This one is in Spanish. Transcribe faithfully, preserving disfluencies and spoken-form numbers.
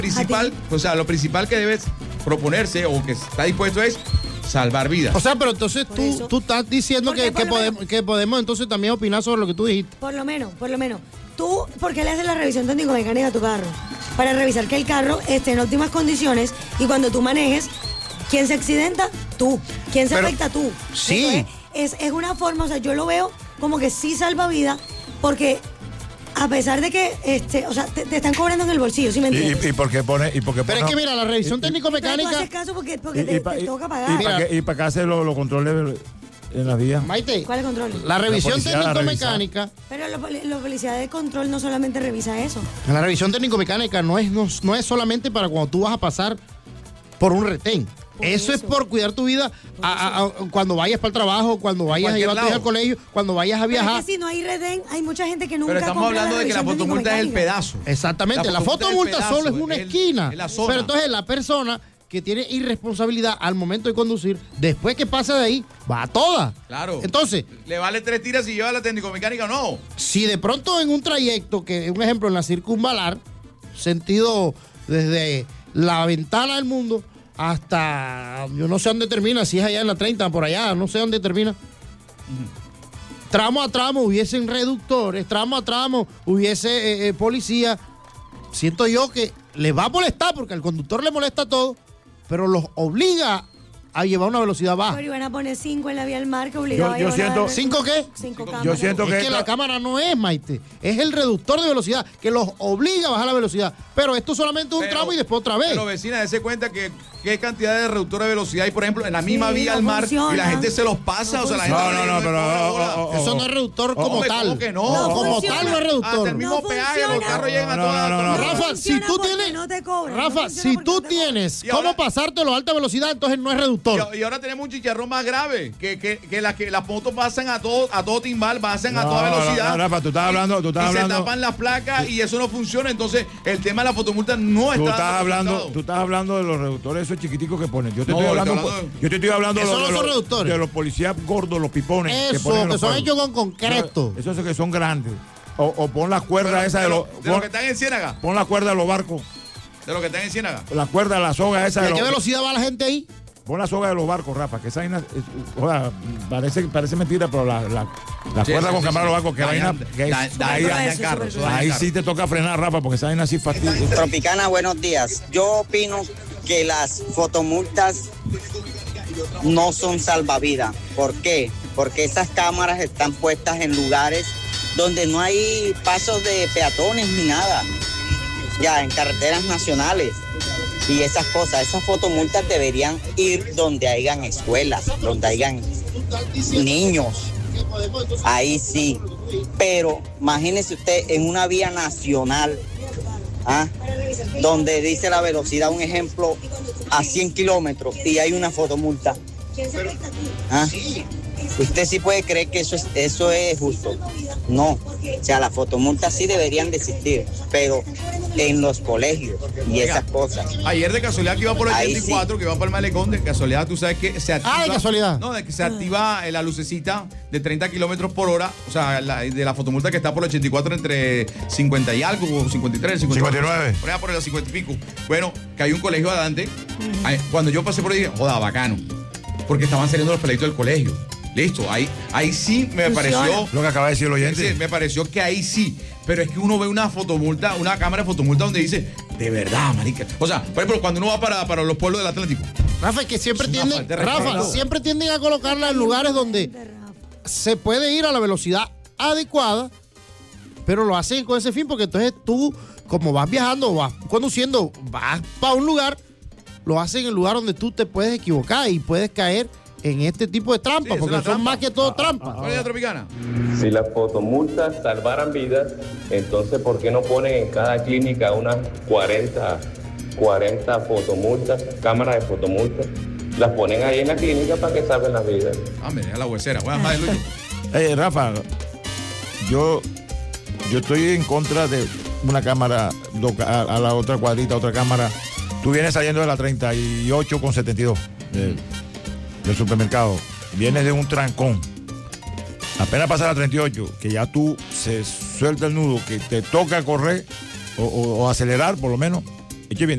Principal, o sea, lo principal que debes proponerse o que está dispuesto es salvar vidas. O sea, pero entonces tú, tú estás diciendo que, que, podemos, que podemos entonces también opinar sobre lo que tú dijiste. Por lo menos, por lo menos. Tú, ¿por qué le haces la revisión técnico-mecánica a tu carro? Para revisar que el carro esté en óptimas condiciones y cuando tú manejes, ¿quién se accidenta? Tú. ¿Quién se pero, afecta? Tú. Sí. Es, es una forma, o sea, yo lo veo como que sí salva vida porque a pesar de que, este, o sea, te, te están cobrando en el bolsillo, ¿sí me entiendes? ¿Y, y por qué pone? Y por qué pero pone, es que mira, la revisión técnico-mecánica... Tú haces caso porque, porque y, te, y pa, te y, toca pagar. ¿Y para qué, qué hacer los lo controles en las vías? Maite, ¿cuál es el control? La revisión técnico-mecánica... Pero la, la policía de control no solamente revisa eso. La revisión técnico-mecánica no es, no, no es solamente para cuando tú vas a pasar por un retén. Eso, eso es por cuidar tu vida a, a, a, cuando vayas para el trabajo, cuando vayas a llevar a tu hija al colegio, cuando vayas a viajar. Pero es que si no hay retén, hay mucha gente que nunca. Pero estamos hablando de que la fotomulta es el pedazo. Exactamente, la fotomulta, la fotomulta solo es una el, esquina. Es la zona. Pero entonces la persona que tiene irresponsabilidad al momento de conducir, después que pasa de ahí, va a toda. Claro. Entonces, ¿le vale tres tiras si lleva la técnico-mecánica o no? Si de pronto en un trayecto, que un ejemplo en la circunvalar, sentido desde la ventana del mundo hasta, yo no sé dónde termina, si es allá en la treinta, por allá, no sé dónde termina. Uh-huh. Tramo a tramo hubiesen reductores, tramo a tramo hubiese eh, eh, policía. Siento yo que les va a molestar porque al conductor le molesta todo, pero los obliga a llevar una velocidad baja. Pero iban a poner cinco en la vía del mar que obligaba yo, yo a siento, ¿Cinco qué? Cinco cámaras. Yo siento que, es que esta... la cámara no es, Maite, es el reductor de velocidad que los obliga a bajar la velocidad. Pero esto solamente es un pero, tramo y después otra vez. Pero vecina, dése cuenta que qué cantidad de reductor de velocidad hay, por ejemplo, en la misma sí, vía no al mar funciona. y la gente se los pasa, no o sea, la gente no, no, no, pero oh, oh, oh, eso no es reductor como hombre, tal. ¿cómo que no? no como funciona. tal no es reductor. Hasta el mismo no peaje, los carros llegan no, a no, todas. no, no, no. Rafa, si tú tienes, no te cobran, Rafa, no si tú no tienes ahora, cómo pasártelo a alta velocidad, entonces no es reductor. Y, y ahora tenemos un chicharrón más grave, que, que, que las que las motos pasan a todo, a todo timbal, pasan no, a toda velocidad. No, no, Rafa, tú estás hablando, tú estás y hablando. se tapan las placas y eso no funciona, entonces el tema de la fotomulta no tú está. Estás hablando, tú estás hablando de los reductores esos chiquiticos que ponen. Yo te no, estoy hablando, hablando de... yo te estoy hablando de, Esos los, no son de, los, de los policías gordos, los pipones. Eso, que, ponen que los son pueblos. hechos con concreto. Esos que son grandes. O, o pon la cuerda Pero, esa de, de, los. lo, de pon, los que están en Ciénaga. Pon la cuerda de los barcos. De los que están en Ciénaga. La cuerda, la soga esa ¿Y de a los. qué velocidad va la gente ahí? Pon la soga de los barcos, Rafa, que esa vaina, es, o sea, parece, parece mentira, pero la, la, la sí, cuerda sí, con sí, cámara de los barcos, que dañan, vaina, que da, es, da, ahí, dañan carros, ahí sí te toca frenar, Rafa, porque esa vaina así fastidia. Tropicana, buenos días. Yo opino que las fotomultas no son salvavidas. ¿Por qué? Porque esas cámaras están puestas en lugares donde no hay pasos de peatones ni nada. Ya, en carreteras nacionales. Y esas cosas, esas fotomultas deberían ir donde hayan escuelas, donde hayan niños. Ahí sí. Pero imagínese usted en una vía nacional, ¿ah? Donde dice la velocidad, un ejemplo, a cien kilómetros y hay una fotomulta. ¿Ah? ¿Usted sí puede creer que eso es, eso es justo? No. O sea, las fotomultas sí deberían de existir, pero en los colegios y Oiga, esas cosas. Ayer de casualidad que iba por el Ahí ochenta y cuatro, sí. Que iba por el malecón, de casualidad tú sabes que se activa. Ah, de casualidad. No, de que se activa la lucecita de treinta kilómetros por hora, o sea, la, de la fotomulta que está por el ochenta y cuatro entre cincuenta y algo, cincuenta y tres, cincuenta y nueve. Por allá por el cincuenta y pico. Bueno, que hay un colegio adelante. Uh-huh. Cuando yo pasé por ahí dije, joda, bacano. Porque estaban saliendo los peladitos del colegio. Listo, ahí, ahí sí me Funciona. pareció. Lo que acaba de decir el oyente. Sí, me pareció que ahí sí. Pero es que uno ve una fotomulta, una cámara de fotomulta donde dice, de verdad, marica. O sea, por ejemplo, cuando uno va para, para los pueblos del Atlántico. Rafa, es que siempre es tienden, Rafa, siempre tienden a colocarla en lugares donde se puede ir a la velocidad adecuada, pero lo hacen con ese fin, porque entonces tú, como vas viajando, vas conduciendo, vas para un lugar, lo hacen en el lugar donde tú te puedes equivocar y puedes caer en este tipo de trampas, sí, porque son trampa. Más que todo trampas. ¿Cuál es la Tropicana? Si las fotomultas salvaran vidas, entonces ¿por qué no ponen en cada clínica unas cuarenta, cuarenta fotomultas, cámaras de fotomultas? Las ponen ahí en la clínica para que salven las vidas. Ah, mira, la huesera. Buenas tardes, Lucho. Eh, Rafa, yo, yo estoy en contra de una cámara a, a la otra cuadrita, otra cámara. Tú vienes saliendo de la treinta y ocho con setenta y dos. De, del supermercado, vienes de un trancón, apenas pasa la treinta y ocho, que ya tú se suelta el nudo, que te toca correr o, o, o acelerar por lo menos, Eche bien.